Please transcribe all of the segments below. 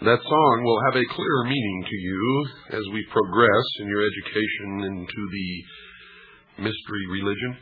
that song will have a clearer meaning to you as we progress in your education into the mystery religion.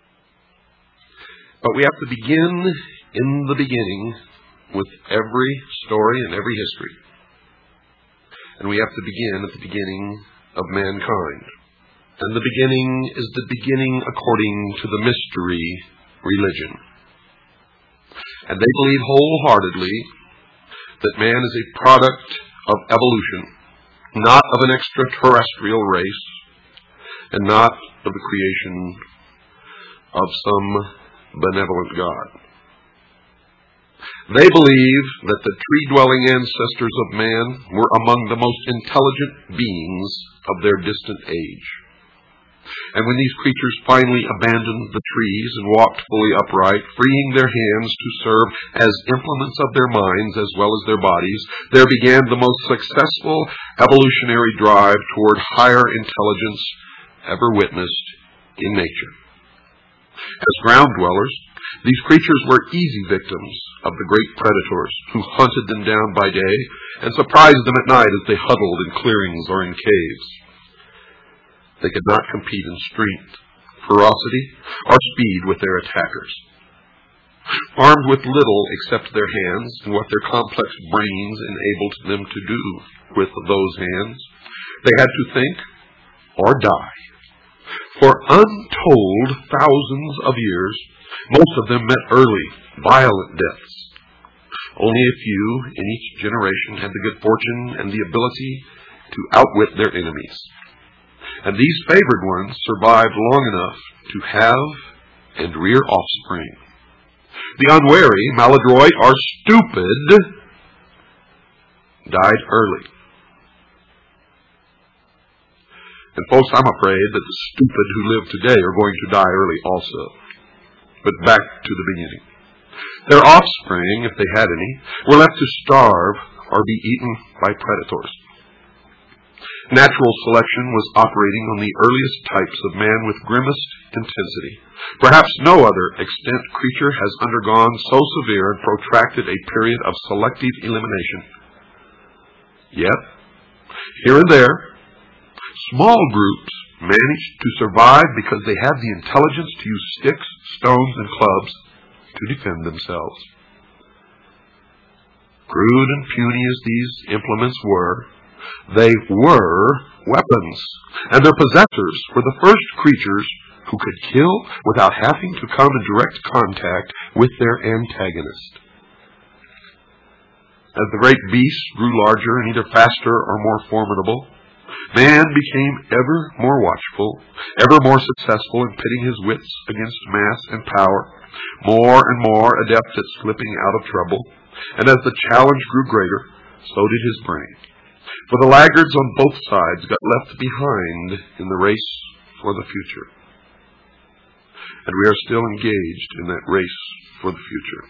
But we have to begin in the beginning with every story and every history. And we have to begin at the beginning of mankind. And the beginning is the beginning according to the mystery religion. And they believe wholeheartedly that man is a product of evolution, not of an extraterrestrial race, and not of the creation of some benevolent God. They believe that the tree-dwelling ancestors of man were among the most intelligent beings of their distant age. And when these creatures finally abandoned the trees and walked fully upright, freeing their hands to serve as implements of their minds as well as their bodies, there began the most successful evolutionary drive toward higher intelligence ever witnessed in nature. As ground dwellers, these creatures were easy victims of the great predators who hunted them down by day and surprised them at night as they huddled in clearings or in caves. They could not compete in strength, ferocity, or speed with their attackers. Armed with little except their hands and what their complex brains enabled them to do with those hands, they had to think or die. For untold thousands of years, most of them met early, violent deaths. Only a few in each generation had the good fortune and the ability to outwit their enemies. And these favored ones survived long enough to have and rear offspring. The unwary, maladroit, or stupid died early. And folks, I'm afraid that the stupid who live today are going to die early also. But back to the beginning. Their offspring, if they had any, were left to starve or be eaten by predators. Natural selection was operating on the earliest types of man with grimmest intensity. Perhaps no other extant creature has undergone so severe and protracted a period of selective elimination. Yet, here and there, small groups managed to survive because they had the intelligence to use sticks, stones, and clubs to defend themselves. Crude and puny as these implements were, they were weapons, and their possessors were the first creatures who could kill without having to come in direct contact with their antagonist. As the great beasts grew larger and either faster or more formidable, man became ever more watchful, ever more successful in pitting his wits against mass and power, more and more adept at slipping out of trouble, and as the challenge grew greater, so did his brain. For the laggards on both sides got left behind in the race for the future. And we are still engaged in that race for the future.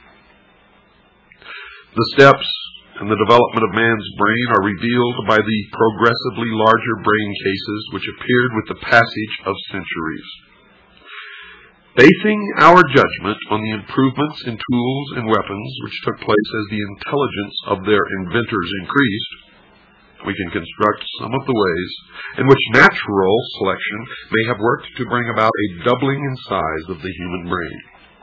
The steps in the development of man's brain are revealed by the progressively larger brain cases which appeared with the passage of centuries. Basing our judgment on the improvements in tools and weapons which took place as the intelligence of their inventors increased, we can construct some of the ways in which natural selection may have worked to bring about a doubling in size of the human brain.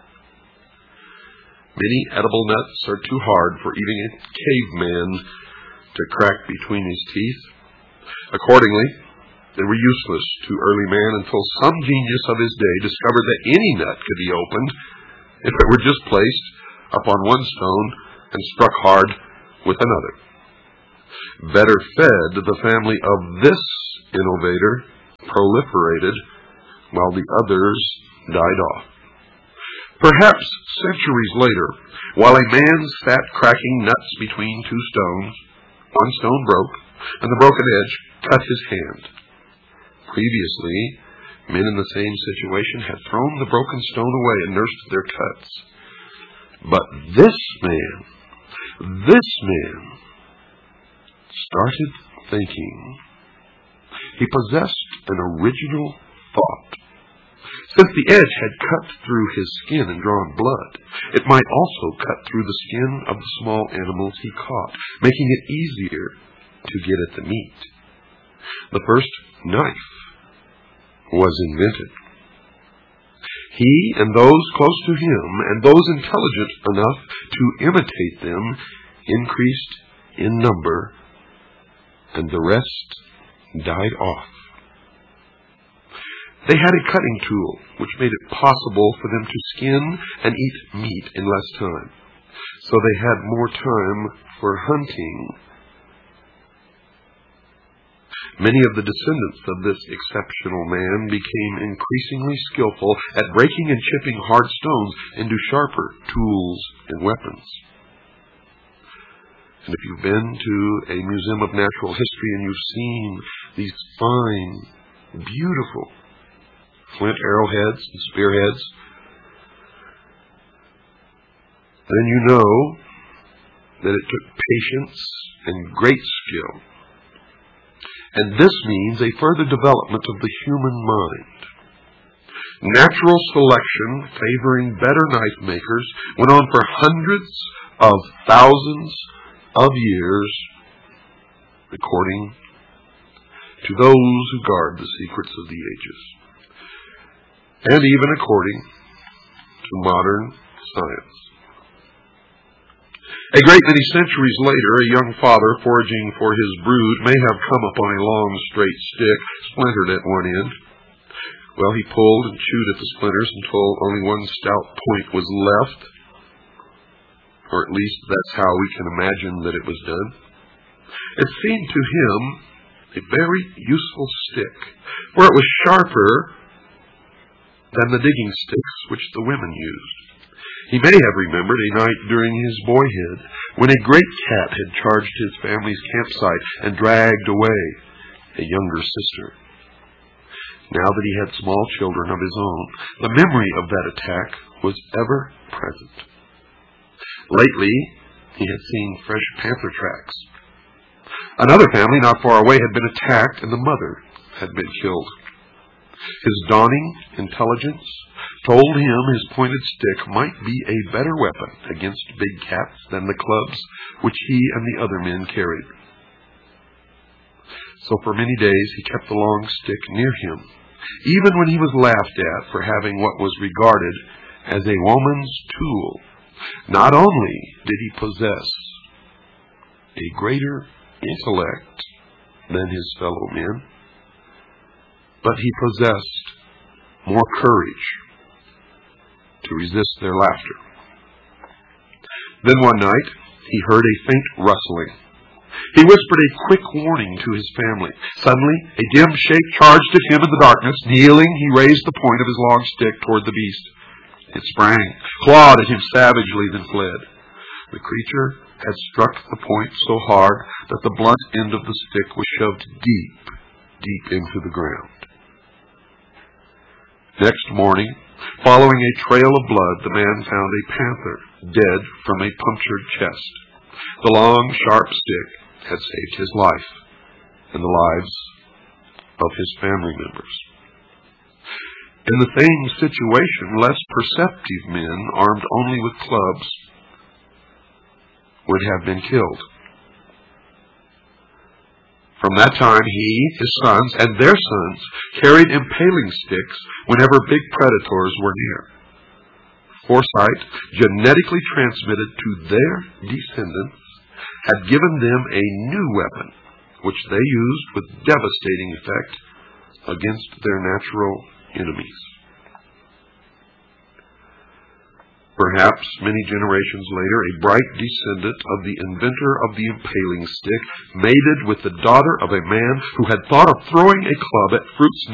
Many edible nuts are too hard for even a caveman to crack between his teeth. Accordingly, they were useless to early man until some genius of his day discovered that any nut could be opened if it were just placed upon one stone and struck hard with another. Better fed, the family of this innovator proliferated while the others died off. Perhaps centuries later, while a man sat cracking nuts between two stones, one stone broke, and the broken edge cut his hand. Previously, men in the same situation had thrown the broken stone away and nursed their cuts. But this man started thinking. He possessed an original thought. Since the edge had cut through his skin and drawn blood, it might also cut through the skin of the small animals he caught, making it easier to get at the meat. The first knife was invented. He and those close to him, and those intelligent enough to imitate them, increased in number, and the rest died off. They had a cutting tool which made it possible for them to skin and eat meat in less time, so they had more time for hunting. Many of the descendants of this exceptional man became increasingly skillful at breaking and chipping hard stones into sharper tools and weapons. And if you've been to a museum of natural history and you've seen these fine, beautiful flint arrowheads and spearheads, then you know that it took patience and great skill. And this means a further development of the human mind. Natural selection, favoring better knife makers, went on for hundreds of thousands of years, according to those who guard the secrets of the ages, and even according to modern science. A great many centuries later, a young father foraging for his brood may have come upon a long, straight stick, splintered at one end. Well, he pulled and chewed at the splinters until only one stout point was left, or at least that's how we can imagine that it was done. It seemed to him a very useful stick, for it was sharper than the digging sticks which the women used. He may have remembered a night during his boyhood when a great cat had charged his family's campsite and dragged away a younger sister. Now that he had small children of his own, the memory of that attack was ever present. Lately, he had seen fresh panther tracks. Another family not far away had been attacked and the mother had been killed. His dawning intelligence told him his pointed stick might be a better weapon against big cats than the clubs which he and the other men carried. So for many days he kept the long stick near him, even when he was laughed at for having what was regarded as a woman's tool. Not only did he possess a greater intellect than his fellow men, but he possessed more courage to resist their laughter. Then one night, he heard a faint rustling. He whispered a quick warning to his family. Suddenly, a dim shape charged at him in the darkness. Kneeling, he raised the point of his long stick toward the beast. It sprang, clawed at him savagely, then fled. The creature had struck the point so hard that the blunt end of the stick was shoved deep into the ground. Next morning, following a trail of blood, the man found a panther dead from a punctured chest. The long, sharp stick had saved his life and the lives of his family members. In the same situation, less perceptive men, armed only with clubs, would have been killed. From that time, he, his sons, and their sons carried impaling sticks whenever big predators were near. Foresight, genetically transmitted to their descendants, had given them a new weapon, which they used with devastating effect against their natural enemies. Perhaps many generations later, a bright descendant of the inventor of the impaling stick mated with the daughter of a man who had thought of throwing a club at fruits